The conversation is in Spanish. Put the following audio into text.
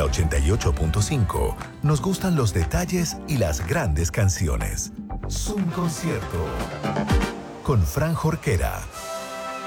la 88.5 nos gustan los detalles y las grandes canciones. Zoom Concierto con Fran Jorquera.